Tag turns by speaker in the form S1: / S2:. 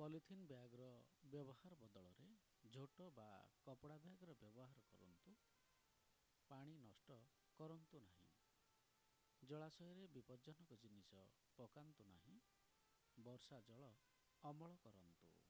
S1: Polythene ବ୍ୟାଗ୍ର ବ୍ୟବହାର ବଦଳରେ ଝୋଟ ବା କପଡ଼ା ବ୍ୟାଗ୍ର ବ୍ୟବହାର କରନ୍ତୁ। ପାଣି ନଷ୍ଟ କରନ୍ତୁ ନାହିଁ। ଜଳାଶୟରେ ବିପଜ୍ଜନକ ଜିନିଷ ପକାନ୍ତୁ ନାହିଁ। ବର୍ଷା ଜଳ ଅମଳ କରନ୍ତୁ।